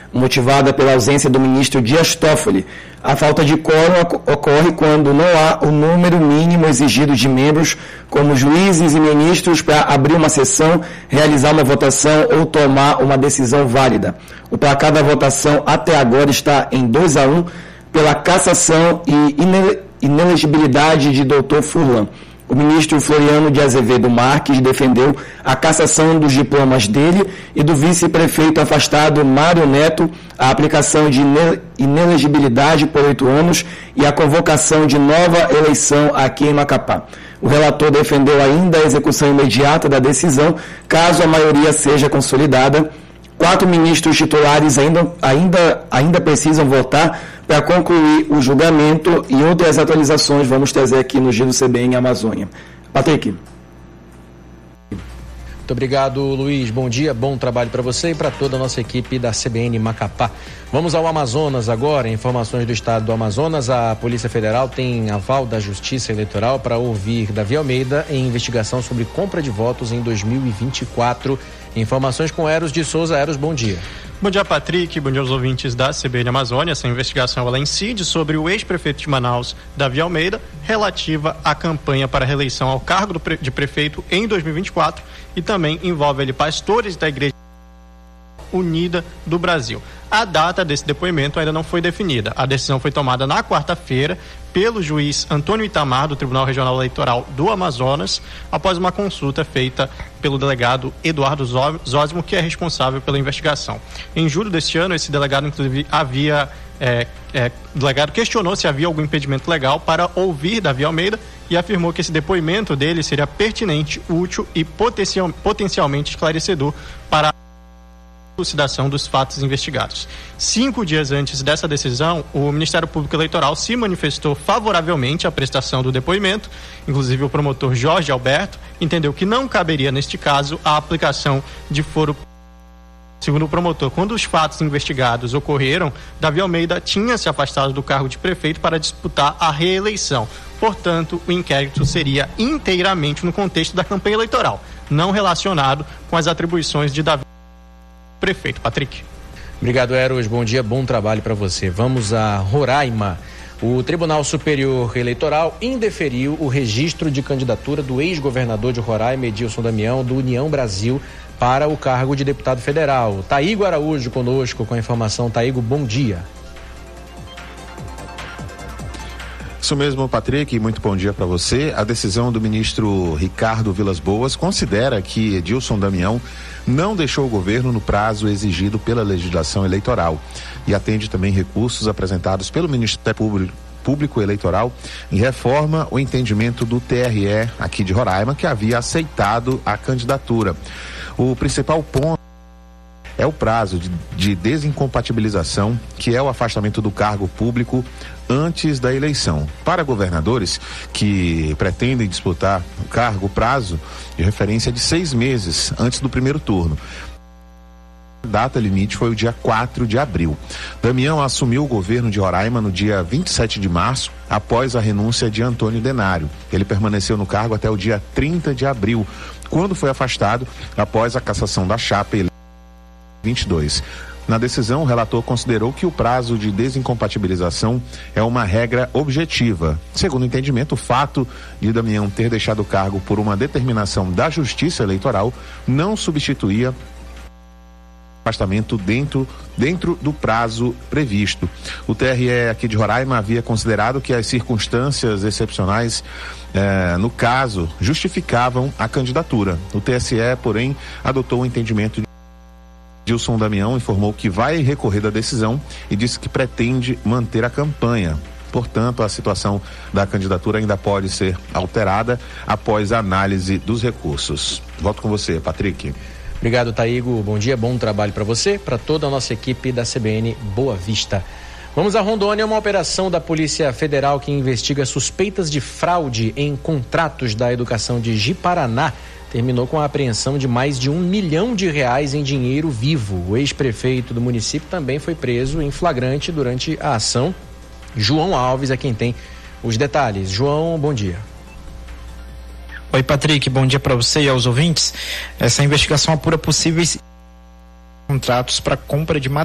motivada pela ausência do ministro Dias Toffoli. A falta de quórum ocorre quando não há o número mínimo exigido de membros, como juízes e ministros, para abrir uma sessão, realizar uma votação ou tomar uma decisão válida. O placar da votação até agora está em 2-1 pela cassação e inelegibilidade de Dr. Furlan. O ministro Floriano de Azevedo Marques defendeu a cassação dos diplomas dele e do vice-prefeito afastado Mário Neto, a aplicação de inelegibilidade por 8 anos e a convocação de nova eleição aqui em Macapá. O relator defendeu ainda a execução imediata da decisão, caso a maioria seja consolidada. 4 ministros titulares ainda precisam votar para concluir o julgamento e outras atualizações vamos trazer aqui no Giro CBN Amazônia. Patrick. Muito obrigado, Luiz. Bom dia, bom trabalho para você e para toda a nossa equipe da CBN Macapá. Vamos ao Amazonas agora. Informações do estado do Amazonas. A Polícia Federal tem aval da Justiça Eleitoral para ouvir Davi Almeida em investigação sobre compra de votos em 2024. Informações com Eros de Souza. Eros, bom dia. Bom dia, Patrick. Bom dia aos ouvintes da CBN Amazônia. Essa investigação ela incide sobre o ex-prefeito de Manaus, Davi Almeida, relativa à campanha para a reeleição ao cargo de prefeito em 2024 e também envolve pastores da Igreja Unida do Brasil. A data desse depoimento ainda não foi definida. A decisão foi tomada na quarta-feira pelo juiz Antônio Itamar, do Tribunal Regional Eleitoral do Amazonas, após uma consulta feita pelo delegado Eduardo Zósimo, que é responsável pela investigação. Em julho deste ano, esse delegado, inclusive, delegado questionou se havia algum impedimento legal para ouvir Davi Almeida e afirmou que esse depoimento dele seria pertinente, útil e potencialmente esclarecedor para a elucidação dos fatos investigados. 5 dias antes dessa decisão, o Ministério Público Eleitoral se manifestou favoravelmente à prestação do depoimento. Inclusive, o promotor Jorge Alberto entendeu que não caberia, neste caso, a aplicação de foro. Segundo o promotor, quando os fatos investigados ocorreram, Davi Almeida tinha se afastado do cargo de prefeito para disputar a reeleição. Portanto, o inquérito seria inteiramente no contexto da campanha eleitoral, não relacionado com as atribuições de Davi prefeito. Patrick. Obrigado, Eros. Bom dia, bom trabalho para você. Vamos a Roraima. O Tribunal Superior Eleitoral indeferiu o registro de candidatura do ex-governador de Roraima, Edilson Damião, do União Brasil, para o cargo de deputado federal. Taigo Araújo conosco com a informação. Taigo, bom dia. Isso mesmo, Patrick, muito bom dia para você. A decisão do ministro Ricardo Vilas Boas considera que Edilson Damião não deixou o governo no prazo exigido pela legislação eleitoral e atende também recursos apresentados pelo Ministério Público Eleitoral em reforma o entendimento do TRE aqui de Roraima, que havia aceitado a candidatura. O principal ponto é o prazo de desincompatibilização, que é o afastamento do cargo público antes da eleição. Para governadores que pretendem disputar o cargo, o prazo de referência é de 6 meses antes do primeiro turno. A data limite foi o dia 4 de abril. Damião assumiu o governo de Roraima no dia 27 de março, após a renúncia de Antônio Denário. Ele permaneceu no cargo até o dia 30 de abril, quando foi afastado após a cassação da chapa 22. Na decisão, o relator considerou que o prazo de desincompatibilização é uma regra objetiva. Segundo o entendimento, o fato de Damião ter deixado o cargo por uma determinação da Justiça Eleitoral não substituía afastamento dentro do prazo previsto. O TRE aqui de Roraima havia considerado que as circunstâncias excepcionais no caso justificavam a candidatura. O TSE, porém, adotou o entendimento de Edilson Damião, informou que vai recorrer da decisão e disse que pretende manter a campanha. Portanto, a situação da candidatura ainda pode ser alterada após a análise dos recursos. Volto com você, Patrick. Obrigado, Taigo. Bom dia, bom trabalho para você, para toda a nossa equipe da CBN Boa Vista. Vamos a Rondônia. Uma operação da Polícia Federal que investiga suspeitas de fraude em contratos da educação de Ji-Paraná terminou com a apreensão de mais de R$1 milhão em dinheiro vivo. O ex-prefeito do município também foi preso em flagrante durante a ação. João Alves é quem tem os detalhes. João, bom dia. Oi, Patrick, bom dia para você e aos ouvintes. Essa investigação apura possíveis contratos para compra de materiais